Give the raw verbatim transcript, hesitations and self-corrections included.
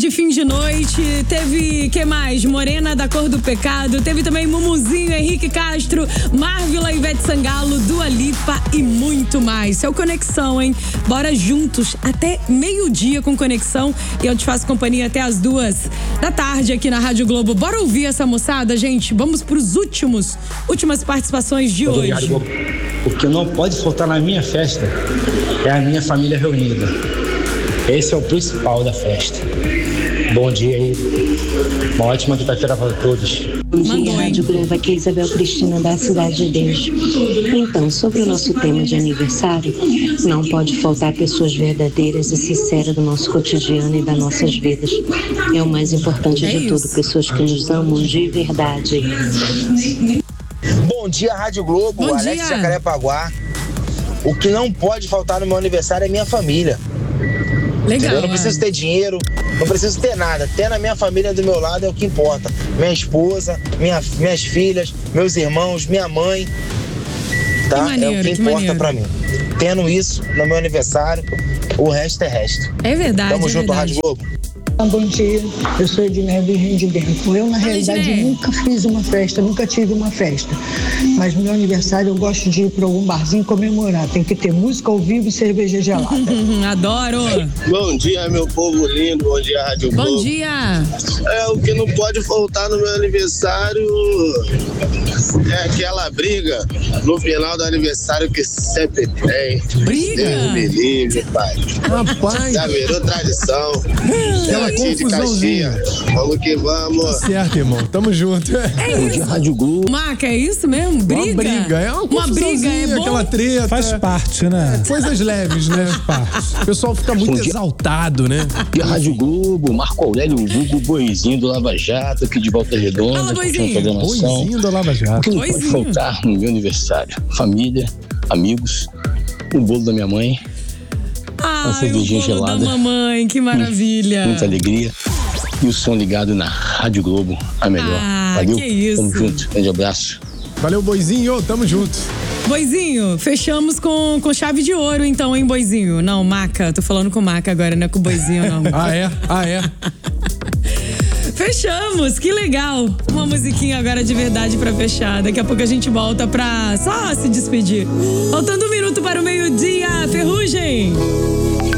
de fim de noite. Teve, que mais? Morena da Cor do Pecado. Teve também Mumuzinho, Henrique Castro, Marvila, Ivete Sangalo, Dua Lipa e muito mais. Seu Conexão, hein? Bora juntos até meio-dia com Conexão. E eu te faço companhia até as duas da tarde aqui na Rádio Globo. Bora ouvir essa moçada, gente? Vamos pros últimos, últimas participações de hoje. Obrigado. O que não pode faltar na minha festa é a minha família reunida. Esse é o principal da festa. Bom dia aí. Uma ótima quinta-feira para todos. Bom dia, Rádio Globo. Aqui é Isabel Cristina, da Cidade de Deus. Então, sobre o nosso tema de aniversário, não pode faltar pessoas verdadeiras e sinceras do nosso cotidiano e das nossas vidas. É o mais importante é de isso. tudo, pessoas que nos amam de verdade. Bom dia, Rádio Globo. Bom Alex dia. Jacarepaguá. O que não pode faltar no meu aniversário é minha família. Legal. Eu não preciso ter dinheiro, não preciso ter nada. Ter na minha família do meu lado é o que importa. Minha esposa, minha, minhas filhas, meus irmãos, minha mãe. Tá? Que maneiro, é o que, que importa maneiro. pra mim. Tendo isso no meu aniversário, o resto é resto. É verdade. Tamo é junto, verdade. Rádio Globo. Bom dia, eu sou Edneia do Rio de Dentro. Eu, na realidade, Edneia. nunca fiz uma festa, nunca tive uma festa. Mas no meu aniversário eu gosto de ir para algum barzinho comemorar. Tem que ter música ao vivo e cerveja gelada. Adoro. Bom dia, meu povo lindo. Bom dia, Rádio Globo. Bom dia. É, o que não pode faltar no meu aniversário é aquela briga no final do aniversário que sempre tem. Briga? Deus me livre, pai. Rapaz, Já virou tradição. aquela Tia de confusãozinha. Caxias. Vamos que vamos. Certo, irmão. Tamo junto. Bom dia, Rádio Globo. Maca, é isso mesmo? Briga? Uma briga. É uma Uma briga, é confusãozinha, bom? aquela treta. Faz parte, né? Coisas leves, né? O pessoal fica muito Bom dia. exaltado, né? E a Rádio Globo, Marco Aurélio Vulgo, Boizinho do Lava Jato, aqui de Volta Redonda. Fala, curtindo Boizinho. toda a nação. Boizinho da Lava O Jato. que não pode Boizinho. faltar no meu aniversário? Família, amigos, o bolo da minha mãe, Ai, o cervejinha bolo gelada. da mamãe, que maravilha. muita alegria. E o som ligado na Rádio Globo, a melhor. Ah, Valeu? que isso. Tamo junto. Grande abraço. Valeu, Boizinho. Tamo junto. Boizinho, fechamos com, com chave de ouro então, hein, Boizinho? Não, Maca, tô falando com Maca agora, não é com o Boizinho, não. Ah, é? Ah, é? Fechamos, que legal. Uma musiquinha agora de verdade pra fechar. Daqui a pouco a gente volta pra só se despedir. Faltando um minuto para o meio-dia, Ferrugem.